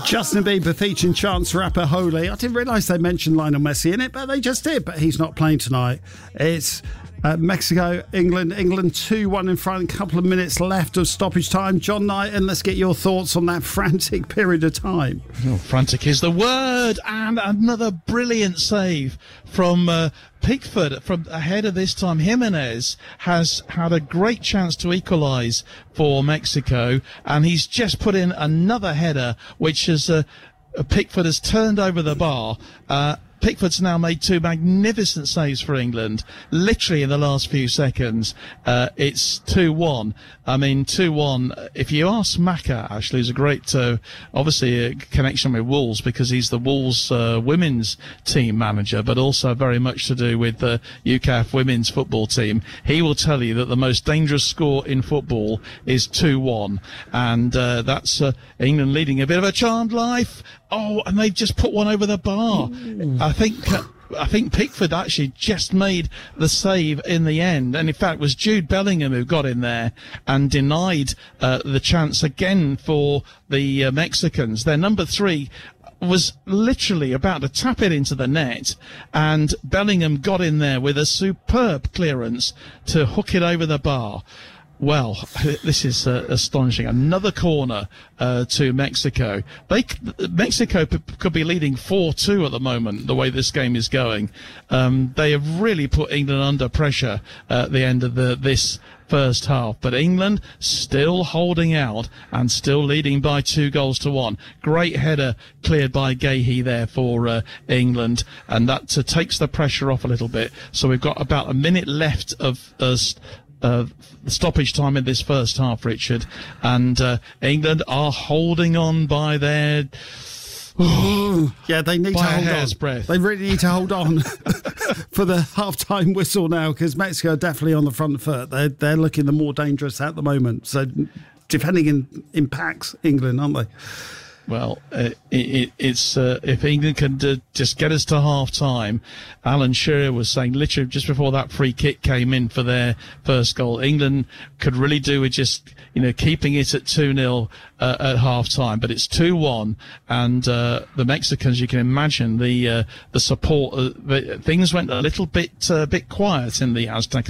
Justin Bieber featuring Chance the Rapper Holy. I didn't realise they mentioned Lionel Messi in it, but they just did. But he's not playing tonight. It's Mexico, England. England 2-1 in front. A couple of minutes left of stoppage time. John Knighton, let's get your thoughts on that frantic period of time. Oh, frantic is the word. And another brilliant save from Pickford from ahead of this time. Jimenez has had a great chance to equalise for Mexico, and he's just put in another header, which is Pickford has turned over the bar. Pickford's now made two magnificent saves for England, literally in the last few seconds. It's 2-1. I mean, 2-1. If you ask Maka, actually, who's a great, obviously, a connection with Wolves because he's the Wolves women's team manager, but also very much to do with the UKF women's football team. He will tell you that the most dangerous score in football is 2-1. And that's England leading a bit of a charmed life. Oh, and they've just put one over the bar. I think Pickford actually just made the save in the end, and in fact it was Jude Bellingham who got in there and denied the chance again for the Mexicans. Their number 3 was literally about to tap it into the net, and Bellingham got in there with a superb clearance to hook it over the bar. Well, this is astonishing. Another corner to Mexico. Mexico could be leading 4-2 at the moment, the way this game is going. They have really put England under pressure at the end of this first half. But England still holding out and still leading by 2-1. Great header cleared by Gahey there for England, and that takes the pressure off a little bit. So we've got about a minute left of stoppage time in this first half, Richard, and England are holding on by their yeah, they need to hold on. Breath. They really need to hold on for the half-time whistle now, because Mexico are definitely on the front foot. They're looking the more dangerous at the moment. So defending impacts England, aren't they? Well, it's if England can just get us to half-time. Alan Shearer was saying literally just before that free kick came in for their first goal, England could really do with just, keeping it at 2-0 at half-time. But it's 2-1, and the Mexicans, you can imagine the support. Things went a little bit quiet in the Azteca